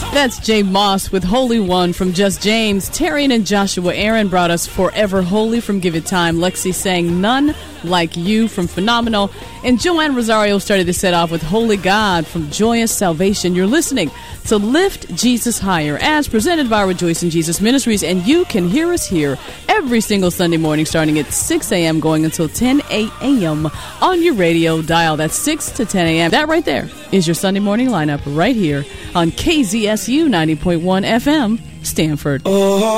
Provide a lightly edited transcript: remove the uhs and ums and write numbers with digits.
That's Jay Moss with Holy One from Just James. Terrian and Joshua Aaron brought us Forever Holy from Give It Time. Lexi sang None Like You from Phenomenal. And Joanne Rosario started the set off with Holy God from Joyous Salvation. You're listening to Lift Jesus Higher as presented by Rejoice in Jesus Ministries. And you can hear us here every single Sunday morning starting at 6 a.m. going until 10 a.m. on your radio dial. That's 6 to 10 a.m. That right there is your Sunday morning lineup right here on KZSU 90.1 FM, Stanford.